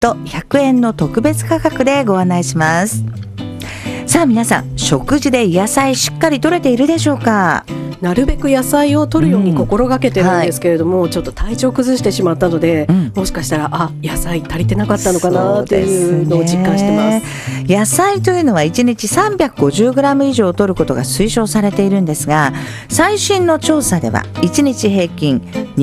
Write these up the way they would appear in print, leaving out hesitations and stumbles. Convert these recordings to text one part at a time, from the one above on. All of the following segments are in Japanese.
と100円の特別価格でご案内します。さあ皆さん、食事で野菜しっかり摂れているでしょうか？ なるべく野菜を摂るように心がけてるんですけれども、ちょっと体調崩してしまったので、もしかしたら野菜足りてなかったのかなっていうのを実感してます。 野菜というのは1日 350g 以上摂ることが推奨されているんですが、最新の調査では1日平均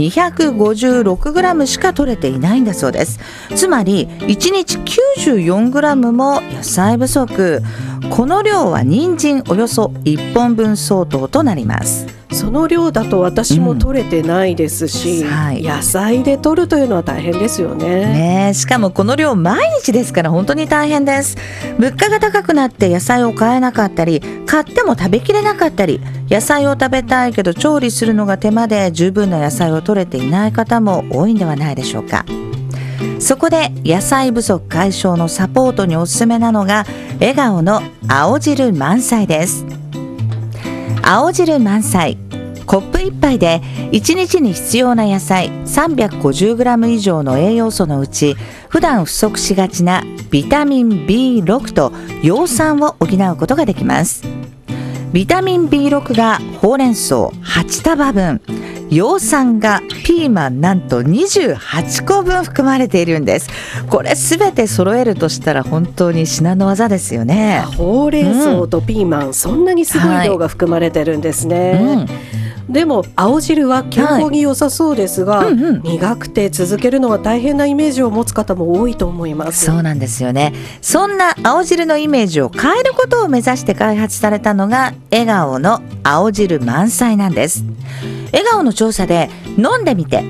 256g しか摂れていないんだそうです。つまり1日 94g も野菜不足。この量は人参およそ1本分相当となります。 その量だと私も取れてないですし、野菜で取るというのは大変ですよ ね。 しかもこの量毎日ですから本当に大変です。物価が高くなって野菜を買えなかったり、買っても食べきれなかったり、野菜を食べたいけど調理するのが手間で十分な野菜を取れていない方も多いんではないでしょうか。そこで野菜不足解消のサポートにおすすめなのが笑顔の青汁満載です。青汁満載、コップ1杯で1日に必要な野菜 350g 以上の栄養素のうち、普段不足しがちなビタミン B6 と葉酸を補うことができます。ビタミン B6 がほうれん草8束分、葉酸がピーマンなんと28個分含まれているんです。これすべて揃えるとしたら本当に至難の業ですよね。 ほうれん草とピーマン、そんなにすごい量が含まれてるんですね。でも青汁は健康に良さそうですが、苦くて続けるのは大変なイメージを持つ方も多いと思います。 そうなんですよね。そんな青汁のイメージを変えることを目指して開発されたのが笑顔の青汁満載なんです。笑顔の調査で飲んでみて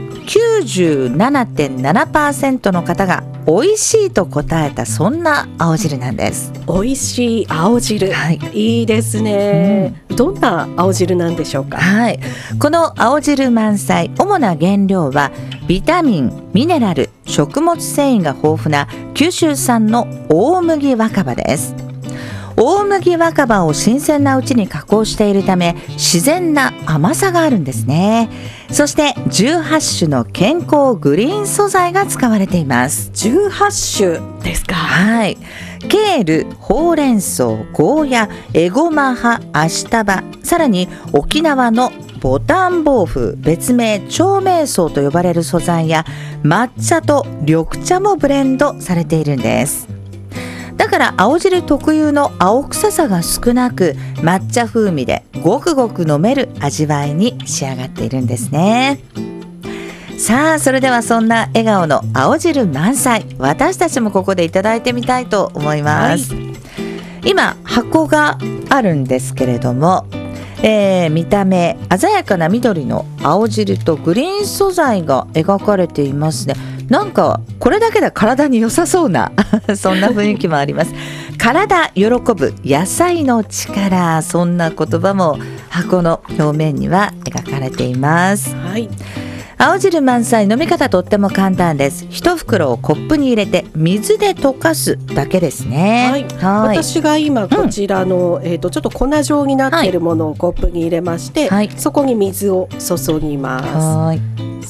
97.7% の方が美味しいと答えた、そんな青汁なんです。 美味しい青汁、いいですね。どんな青汁なんでしょうか？ この青汁満載、主な原料はビタミン、ミネラル、食物繊維が豊富な九州産の大麦若葉です。大麦若葉を新鮮なうちに加工しているため自然な甘さがあるんですね。そして18種の健康グリーン素材が使われています。 18種ですか？ ケール、ほうれん草、ゴーヤ、エゴマ葉、アシタバ、さらに沖縄のボタンボウフ、別名長命草と呼ばれる素材や抹茶と緑茶もブレンドされているんです。だから青汁特有の青臭さが少なく、抹茶風味でごくごく飲める味わいに仕上がっているんですね。さあそれではそんな笑顔の青汁満載、私たちもここでいただいてみたいと思います。今箱があるんですけれども、見た目鮮やかな緑の青汁とグリーン素材が描かれていますね。なんかこれだけで体に良さそうなそんな雰囲気もあります。体喜ぶ野菜の力、そんな言葉も箱の表面には描かれています。青汁満載、飲み方とっても簡単です。一袋をコップに入れて水で溶かすだけですね。 私が今こちらの、ちょっと粉状になっているものをコップに入れまして、そこに水を注ぎます。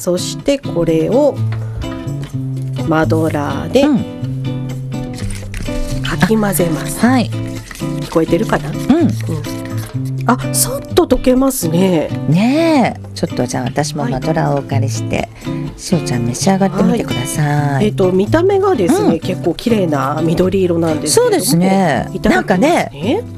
そしてこれをマドラーでかき混ぜます。聞こえてるかな？さっと溶けますね。 ちょっとじゃあ私もマドラーをお借りして、しおちゃん召し上がってみてください。 見た目がですね、結構綺麗な緑色なんですけれども、 そうですね。なんかね、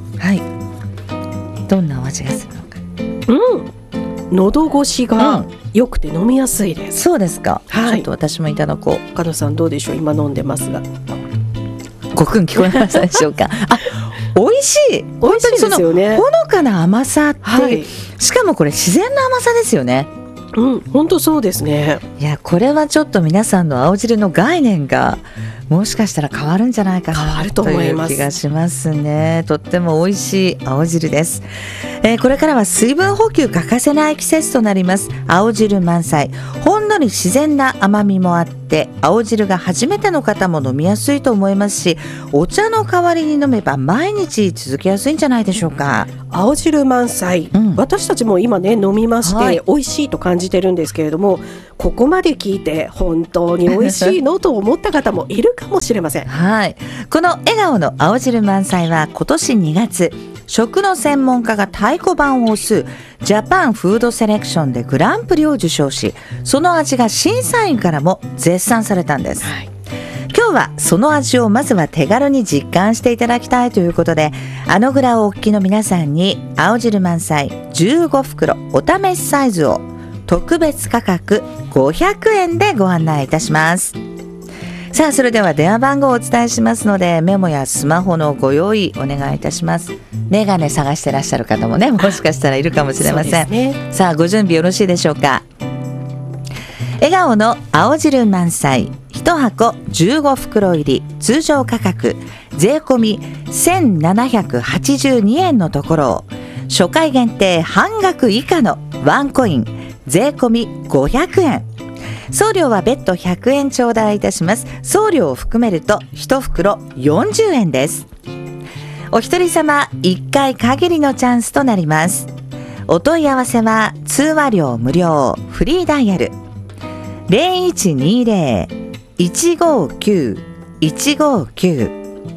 どんなお味がするのか。 喉越しが良くて飲みやすいです。 そうですか。ちょっと私もいただこう。 加藤さんどうでしょう？今飲んでますが、 ごくん聞こえましたでしょうか？美味しい。 本当にそのほのかな甘さって、しかもこれ自然な甘さですよね。 本当そうですね。 いや、これはちょっと皆さんの青汁の概念がもしかしたら変わるんじゃないかなという気がしますね。とっても美味しい青汁です。これからは水分補給欠かせない季節となります。青汁満載、ほんのり自然な甘みもあってて青汁が初めての方も飲みやすいと思いますし、お茶の代わりに飲めば毎日続けやすいんじゃないでしょうか。 青汁満載、私たちも今ね飲みまして、美味しいと感じてるんですけれども、ここまで聞いて本当に美味しいのと思った方もいるかもしれません。 はい、この笑顔の青汁満載は今年2月、食の専門家が太鼓判を押すジャパンフードセレクションでグランプリを受賞し、その味が審査員からも絶賛されたんです。今日はその味をまずは手軽に実感していただきたいということで、あのぐらをお聞きの皆さんに青汁満載15袋お試しサイズを特別価格500円でご案内いたします。さあ、それでは電話番号をお伝えしますので、メモやスマホのご用意お願いいたします。メガネ探してらっしゃる方もね、もしかしたらいるかもしれません。さあ、ご準備よろしいでしょうか。笑顔の青汁満載1箱15袋入り、通常価格税込み1782円のところを、初回限定半額以下のワンコイン税込み500円、送料は別途100円頂戴いたします。送料を含めると1袋40円です。お一人様1回限りのチャンスとなります。お問い合わせは通話料無料、フリーダイヤル 0120-159-159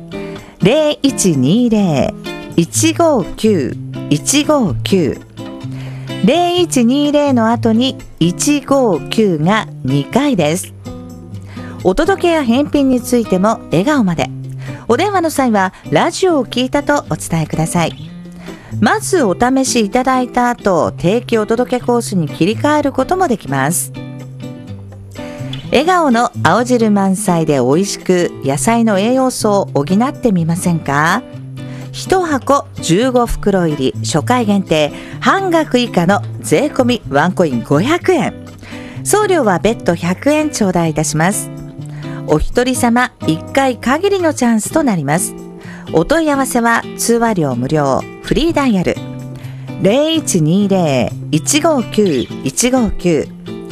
0120-159-159 0120の後に159が2回です。お届けや返品についても笑顔まで。お電話の際はラジオを聞いたとお伝えください。まずお試しいただいた後、定期お届けコースに切り替えることもできます。笑顔の青汁満載で美味しく野菜の栄養素を補ってみませんか。1箱15袋入り、初回限定半額以下の税込みワンコイン500円、送料は別途100円頂戴いたします。お一人様1回限りのチャンスとなります。お問い合わせは通話料無料、フリーダイヤル 0120-159-159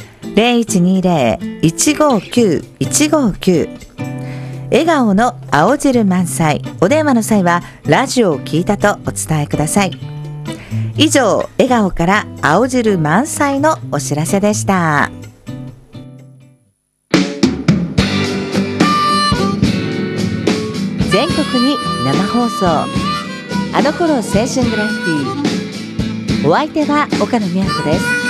0120-159-159 笑顔の青汁満載。お電話の際はラジオを聞いたとお伝えください。以上、笑顔から青汁満載のお知らせでした。全国に生放送、あの頃青春グラフィティ。お相手は岡野美和子です。